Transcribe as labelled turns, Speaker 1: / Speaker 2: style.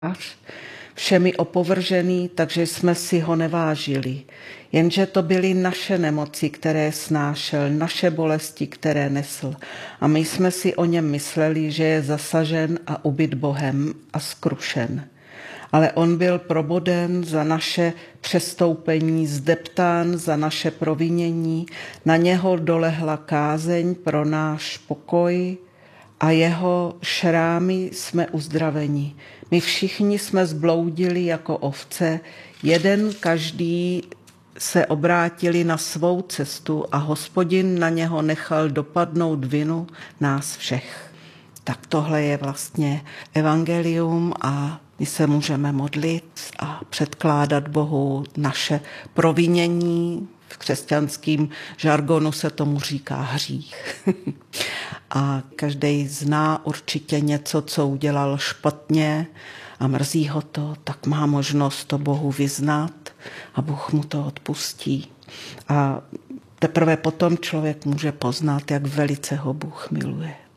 Speaker 1: všemi opovržený, takže jsme si ho nevážili. Jenže to byly naše nemoci, které snášel, naše bolesti, které nesl. A my jsme si o něm mysleli, že je zasažen a ubyt Bohem a skrušen. Ale on byl proboden za naše přestoupení, zdeptán za naše provinění, na něho dolehla kázeň pro náš pokoj a jeho šrámy jsme uzdraveni. My všichni jsme zbloudili jako ovce, jeden každý se obrátili na svou cestu a Hospodin na něho nechal dopadnout vinu nás všech. Tak tohle je vlastně evangelium a my se můžeme modlit a předkládat Bohu naše provinění. V křesťanském žargonu se tomu říká hřích. A každý zná určitě něco, co udělal špatně a mrzí ho to, tak má možnost to Bohu vyznat a Bůh mu to odpustí. A teprve potom člověk může poznat, jak velice ho Bůh miluje.